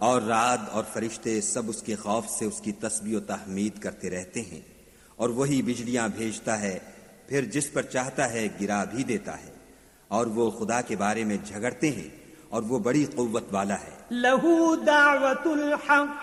और रात और फरिश्ते सब उसके खौफ से उसकी तस्बीह और तहमीद करते रहते हैं। और वही बिजलियां भेजता है, फिर जिस पर चाहता है गिरा भी देता है। और वो खुदा के बारे में झगड़ते हैं और वो बड़ी कुव्वत वाला है। लहू दावतुल हक